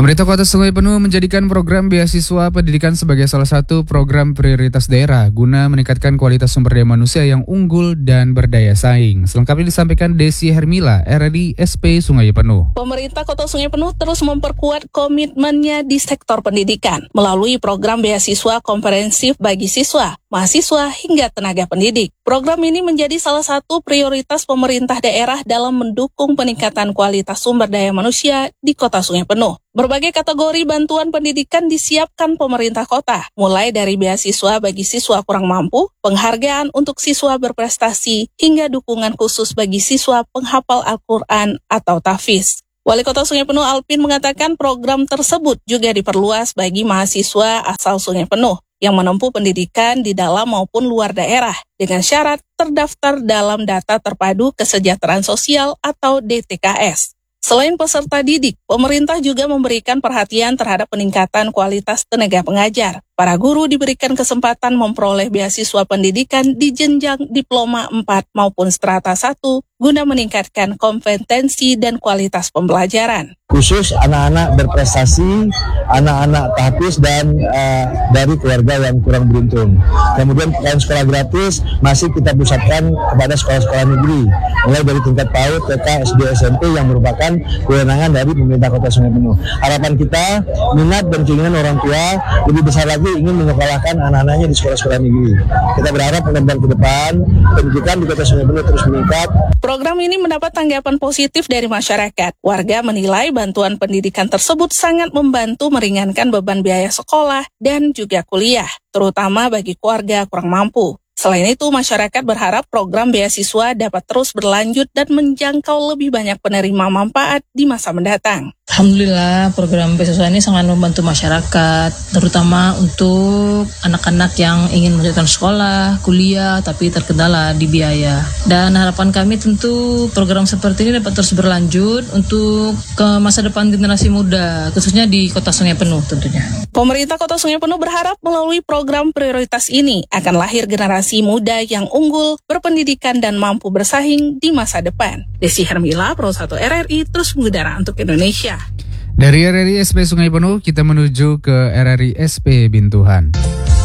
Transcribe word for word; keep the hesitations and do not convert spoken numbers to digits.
Pemerintah Kota Sungai Penuh menjadikan program beasiswa pendidikan sebagai salah satu program prioritas daerah guna meningkatkan kualitas sumber daya manusia yang unggul dan berdaya saing. Selengkapnya disampaikan Desi Hermila, R R I S P Sungai Penuh. Pemerintah Kota Sungai Penuh terus memperkuat komitmennya di sektor pendidikan melalui program beasiswa komprehensif bagi siswa, mahasiswa hingga tenaga pendidik. Program ini menjadi salah satu prioritas pemerintah daerah dalam mendukung peningkatan kualitas sumber daya manusia di Kota Sungai Penuh. Berbagai kategori bantuan pendidikan disiapkan pemerintah kota, mulai dari beasiswa bagi siswa kurang mampu, penghargaan untuk siswa berprestasi, hingga dukungan khusus bagi siswa penghafal Al-Quran atau tahfiz. Wali Kota Sungai Penuh Alpin mengatakan program tersebut juga diperluas bagi mahasiswa asal Sungai Penuh yang menempuh pendidikan di dalam maupun luar daerah dengan syarat terdaftar dalam data terpadu kesejahteraan sosial atau D T K S. Selain peserta didik, pemerintah juga memberikan perhatian terhadap peningkatan kualitas tenaga pengajar. Para guru diberikan kesempatan memperoleh beasiswa pendidikan di jenjang diploma empat maupun strata satu guna meningkatkan kompetensi dan kualitas pembelajaran. Khusus anak-anak berprestasi, anak-anak tahfiz dan uh, dari keluarga yang kurang beruntung. Kemudian selain sekolah gratis, masih kita pusatkan kepada sekolah-sekolah negeri, mulai dari tingkat PAUD, T K, S D, S M P yang merupakan kewenangan dari pemerintah Kota Sungai Penuh. Harapan kita, minat dan keinginan orang tua lebih besar lagi ingin menyekolahkan anak-anaknya di sekolah-sekolah negeri. Kita berharap ke depan pendidikan di Kota Sungai Penuh terus meningkat. Program ini mendapat tanggapan positif dari masyarakat. Warga menilai bantuan pendidikan tersebut sangat membantu meringankan beban biaya sekolah dan juga kuliah, terutama bagi keluarga kurang mampu. Selain itu, masyarakat berharap program beasiswa dapat terus berlanjut dan menjangkau lebih banyak penerima manfaat di masa mendatang. Alhamdulillah, program beasiswa ini sangat membantu masyarakat, terutama untuk anak-anak yang ingin melanjutkan sekolah, kuliah, tapi terkendala di biaya. Dan harapan kami tentu program seperti ini dapat terus berlanjut untuk ke masa depan generasi muda, khususnya di Kota Sungai Penuh tentunya. Pemerintah Kota Sungai Penuh berharap melalui program prioritas ini akan lahir generasi muda yang unggul, berpendidikan, dan mampu bersaing di masa depan. Desi Hermila, Pro satu R R I, terus mengudara untuk Indonesia. Dari R R I S P Sungai Penuh, kita menuju ke R R I S P Bintuhan.